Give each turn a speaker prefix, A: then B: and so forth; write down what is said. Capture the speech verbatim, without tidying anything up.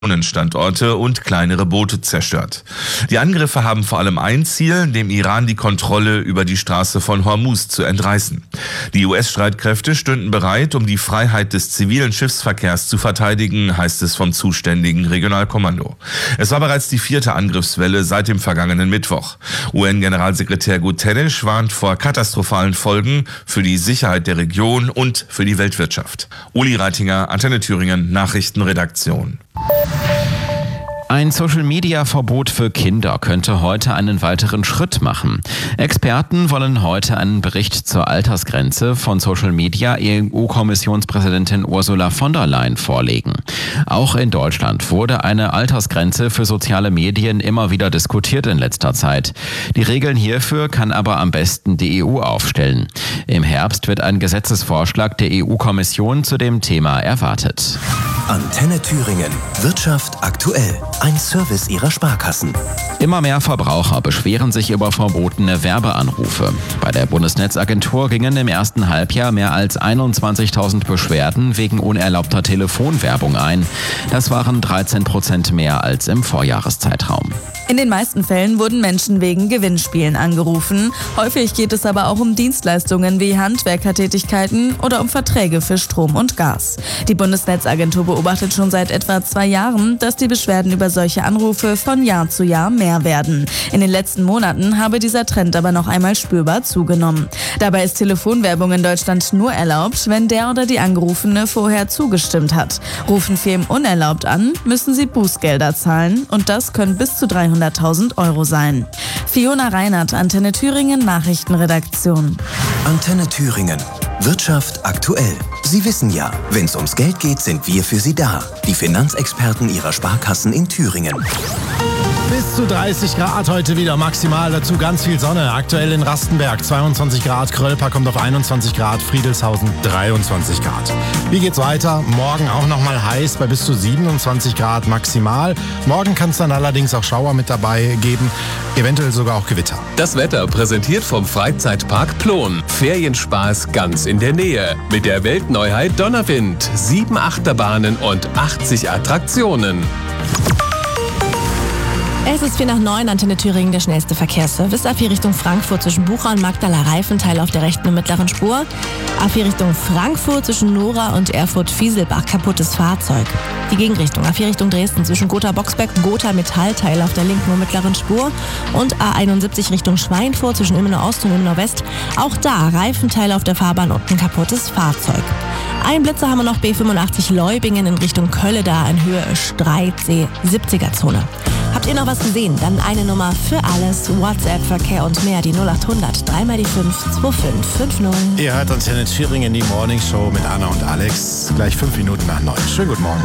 A: Standorte und kleinere Boote zerstört. Die Angriffe haben vor allem ein Ziel, dem Iran die Kontrolle über die Straße von Hormuz zu entreißen. Die U S-Streitkräfte stünden bereit, um die Freiheit des zivilen Schiffsverkehrs zu verteidigen, heißt es vom zuständigen Regionalkommando. Es war bereits die vierte Angriffswelle seit dem vergangenen Mittwoch. U N-Generalsekretär Guterres warnt vor katastrophalen Folgen für die Sicherheit der Region und für die Weltwirtschaft. Uli Reitinger, Antenne Thüringen, Nachrichtenredaktion.
B: Ein Social-Media-Verbot für Kinder könnte heute einen weiteren Schritt machen. Experten wollen heute einen Bericht zur Altersgrenze von Social Media E U-Kommissionspräsidentin Ursula von der Leyen vorlegen. Auch in Deutschland wurde eine Altersgrenze für soziale Medien immer wieder diskutiert in letzter Zeit. Die Regeln hierfür kann aber am besten die E U aufstellen. Im Herbst wird ein Gesetzesvorschlag der E U-Kommission zu dem Thema erwartet.
C: Antenne Thüringen. Wirtschaft aktuell. Ein Service Ihrer Sparkassen.
B: Immer mehr Verbraucher beschweren sich über verbotene Werbeanrufe. Bei der Bundesnetzagentur gingen im ersten Halbjahr mehr als einundzwanzigtausend Beschwerden wegen unerlaubter Telefonwerbung ein. Das waren dreizehn Prozent mehr als im Vorjahreszeitraum.
D: In den meisten Fällen wurden Menschen wegen Gewinnspielen angerufen. Häufig geht es aber auch um Dienstleistungen wie Handwerkertätigkeiten oder um Verträge für Strom und Gas. Die Bundesnetzagentur beobachtet schon seit etwa zwei Jahren, dass die Beschwerden über solche Anrufe von Jahr zu Jahr mehr werden. In den letzten Monaten habe dieser Trend aber noch einmal spürbar zugenommen. Dabei ist Telefonwerbung in Deutschland nur erlaubt, wenn der oder die Angerufene vorher zugestimmt hat. Rufen Firmen unerlaubt an, müssen sie Bußgelder zahlen und das können bis zu dreihunderttausend Euro sein. Fiona Reinhardt, Antenne Thüringen, Nachrichtenredaktion.
C: Antenne Thüringen. Wirtschaft aktuell. Sie wissen ja, wenn es ums Geld geht, sind wir für Sie da. Die Finanzexperten Ihrer Sparkassen in Thüringen.
E: Bis zu dreißig Grad heute wieder maximal, dazu ganz viel Sonne. Aktuell in Rastenberg zweiundzwanzig Grad, Krölper kommt auf einundzwanzig Grad, Friedelshausen dreiundzwanzig Grad. Wie geht's weiter? Morgen auch nochmal heiß bei bis zu siebenundzwanzig Grad maximal. Morgen kann es dann allerdings auch Schauer mit dabei geben, eventuell sogar auch Gewitter.
F: Das Wetter präsentiert vom Freizeitpark Plon. Ferienspaß ganz in der Nähe. Mit der Weltneuheit Donnerwind. Sieben Achterbahnen und achtzig Attraktionen.
G: Es ist vier nach neun, Antenne Thüringen, der schnellste Verkehrsservice. A vier Richtung Frankfurt zwischen Bucha und Magdala Reifenteil auf der rechten und mittleren Spur. A vier Richtung Frankfurt zwischen Nora und Erfurt-Fieselbach, kaputtes Fahrzeug. Die Gegenrichtung A vier Richtung Dresden zwischen Gotha-Boxberg und Gotha-Metallteil auf der linken und mittleren Spur. Und A einundsiebzig Richtung Schweinfurt zwischen Ilmenau Ost und Ilmenau West. Auch da Reifenteil auf der Fahrbahn und ein kaputtes Fahrzeug. Ein Blitzer haben wir noch, B fünfundachtzig Leubingen in Richtung Kölle, da in Höhe Streitsee, siebziger Zone. Habt ihr noch was gesehen? Dann eine Nummer für alles. WhatsApp, Verkehr und mehr. Die null acht hundert, drei mal die fünf, zwei fünf fünf null.
E: Ihr hört Antenne Thüringen, die Morning Show mit Anna und Alex. Gleich fünf Minuten nach neun. Schönen guten Morgen.